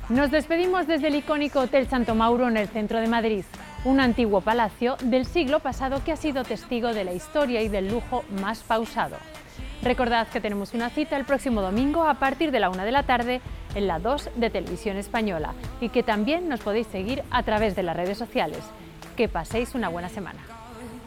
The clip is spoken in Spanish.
Nos despedimos desde el icónico Hotel Santo Mauro en el centro de Madrid, un antiguo palacio del siglo pasado que ha sido testigo de la historia y del lujo más pausado. Recordad que tenemos una cita el próximo domingo a partir de la 1 de la tarde en la 2 de Televisión Española y que también nos podéis seguir a través de las redes sociales. Que paséis una buena semana.